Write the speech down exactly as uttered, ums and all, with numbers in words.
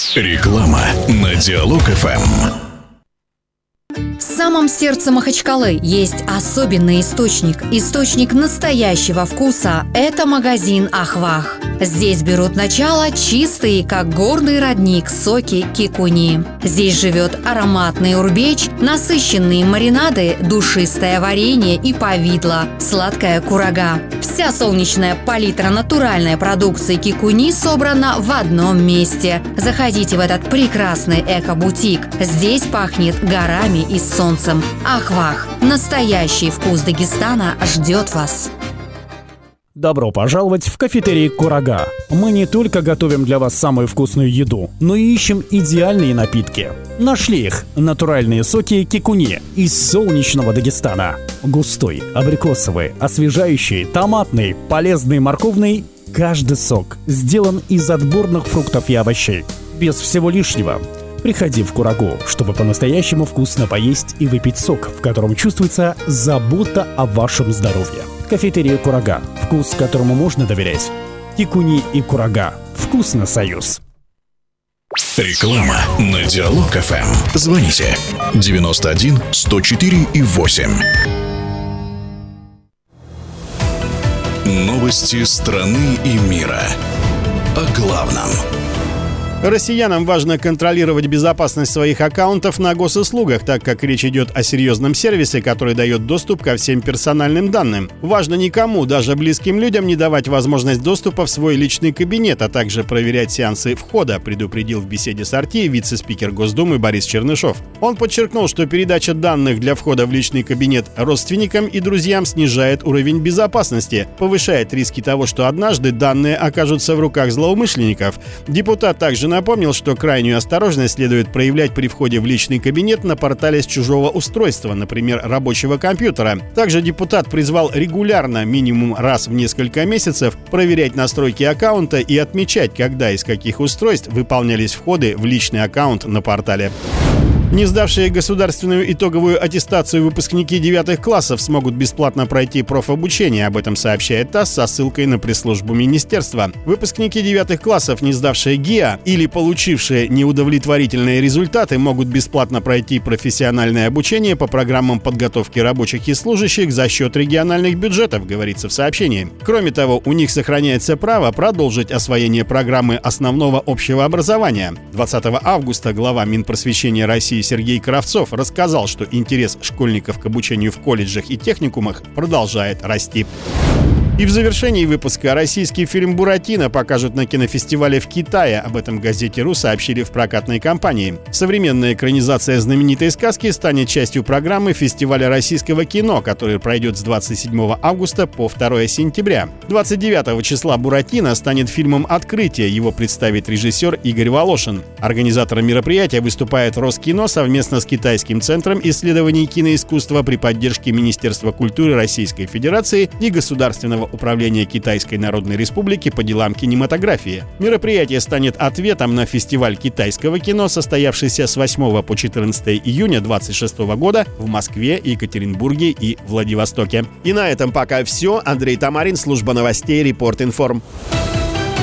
Реклама на Диалог-ФМ. В самом сердце Махачкалы есть особенный источник. Источник настоящего вкуса – это магазин «Ахвах». Здесь берут начало чистые, как горный родник, соки кикуни. Здесь живет ароматный урбеч, насыщенные маринады, душистое варенье и повидло, сладкая курага. Вся солнечная палитра натуральной продукции кикуни собрана в одном месте. Заходите в этот прекрасный эко-бутик. Здесь пахнет горами и солнцем. Ахвах. Настоящий вкус Дагестана ждет вас. Добро пожаловать в кафетерий «Курага». Мы не только готовим для вас самую вкусную еду, но и ищем идеальные напитки. Нашли их – натуральные соки кикуни из солнечного Дагестана. Густой, абрикосовый, освежающий, томатный, полезный, морковный – каждый сок сделан из отборных фруктов и овощей. Без всего лишнего. Приходи в Курагу, чтобы по-настоящему вкусно поесть и выпить сок, в котором чувствуется забота о вашем здоровье. Кафетерия «Курага». Вкус, которому можно доверять. Кикуни и Курага. Вкусно, союз. Реклама на Диалог-ФМ. Звоните девяносто один сто четыре и восемь. Новости страны и мира. О главном. Россиянам важно контролировать безопасность своих аккаунтов на госуслугах, так как речь идет о серьезном сервисе, который дает доступ ко всем персональным данным. Важно никому, даже близким людям, не давать возможность доступа в свой личный кабинет, а также проверять сеансы входа, предупредил в беседе с эр ти вице-спикер Госдумы Борис Чернышов. Он подчеркнул, что передача данных для входа в личный кабинет родственникам и друзьям снижает уровень безопасности, повышает риски того, что однажды данные окажутся в руках злоумышленников. Депутат также напомнил, что крайнюю осторожность следует проявлять при входе в личный кабинет на портале с чужого устройства, например, рабочего компьютера. Также депутат призвал регулярно, минимум раз в несколько месяцев, проверять настройки аккаунта и отмечать, когда и с каких устройств выполнялись входы в личный аккаунт на портале. Не сдавшие государственную итоговую аттестацию выпускники девятых классов смогут бесплатно пройти профобучение. Об этом сообщает ТАСС со ссылкой на пресс-службу министерства. Выпускники девятых классов, не сдавшие ГИА или получившие неудовлетворительные результаты, могут бесплатно пройти профессиональное обучение по программам подготовки рабочих и служащих за счет региональных бюджетов, говорится в сообщении. Кроме того, у них сохраняется право продолжить освоение программы основного общего образования. двадцатого августа глава Минпросвещения России Сергей Кравцов рассказал, что интерес школьников к обучению в колледжах и техникумах продолжает расти. И в завершении выпуска российский фильм «Буратино» покажут на кинофестивале в Китае. Об этом газете «Ру» сообщили в прокатной компании. Современная экранизация знаменитой сказки станет частью программы фестиваля российского кино, который пройдет с двадцать седьмого августа по второго сентября. двадцать девятого числа «Буратино» станет фильмом «Открытие». Его представит режиссер Игорь Волошин. Организатором мероприятия выступает Роскино совместно с Китайским центром исследований киноискусства при поддержке Министерства культуры Российской Федерации и Государственного управления Китайской Народной Республики по делам кинематографии. Мероприятие станет ответом на фестиваль китайского кино, состоявшийся с восьмого по четырнадцатое июня двадцать шестого года в Москве, Екатеринбурге и Владивостоке. И на этом пока все. Андрей Тамарин, служба новостей Репорт Информ.